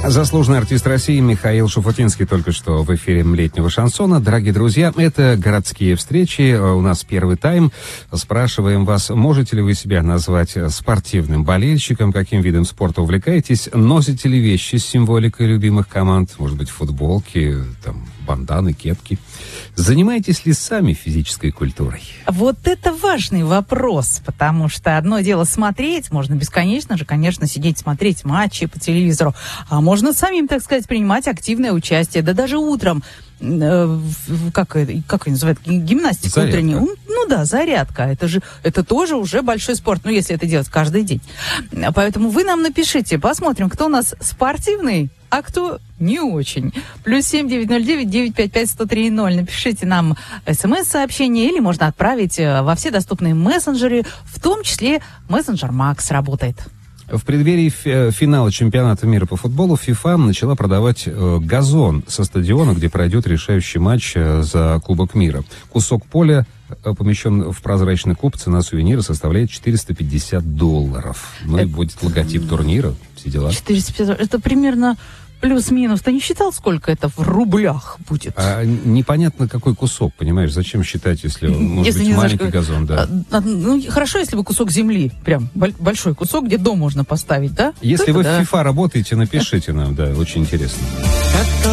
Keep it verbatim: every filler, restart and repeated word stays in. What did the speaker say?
Заслуженный артист России Михаил Шуфутинский только что в эфире летнего шансона. Дорогие друзья, это городские встречи. У нас первый тайм. Спрашиваем вас, можете ли вы себя назвать спортивным болельщиком, каким видом спорта увлекаетесь, носите ли вещи с символикой любимых команд, может быть, футболки, там, банданы, кепки. Занимаетесь ли сами физической культурой? Вот это важный вопрос, потому что одно дело смотреть, можно бесконечно же, конечно, сидеть смотреть матчи по телевизору, а можно самим, так сказать, принимать активное участие, да даже утром, э, как, как ее называют, гимнастика зарядка. Утренняя. Ну да, зарядка, это же, это тоже уже большой спорт, ну если это делать каждый день. Поэтому вы нам напишите, посмотрим, кто у нас спортивный, а кто не очень. Плюс семь девять ноль девять девять пять пять сто три ноль. Напишите нам смс-сообщение или можно отправить во все доступные мессенджеры, в том числе мессенджер Макс работает. В преддверии финала чемпионата мира по футболу ФИФА начала продавать газон со стадиона, где пройдет решающий матч за Кубок мира. Кусок поля помещен в прозрачный куб, цена сувенира составляет четыреста пятьдесят долларов. Ну и будет логотип турнира, все дела. четыреста пятьдесят, это примерно плюс-минус. Ты не считал, сколько это в рублях будет? А непонятно, какой кусок, понимаешь? Зачем считать, если, может если быть, не маленький знаешь, газон, да? А, ну, хорошо, если бы кусок земли, прям большой кусок, где дом можно поставить, да? Если это вы да. в FIFA работаете, напишите нам, да, очень интересно.